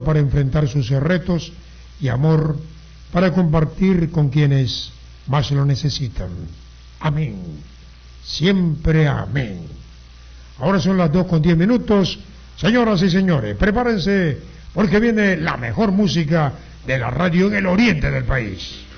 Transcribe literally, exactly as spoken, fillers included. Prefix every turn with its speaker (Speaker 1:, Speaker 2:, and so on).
Speaker 1: para enfrentar sus retos y amor para compartir con quienes más lo necesitan. Amén. Siempre amén. Ahora son las dos con diez minutos. Señoras y señores, prepárense porque viene la mejor música de la radio en el oriente del país.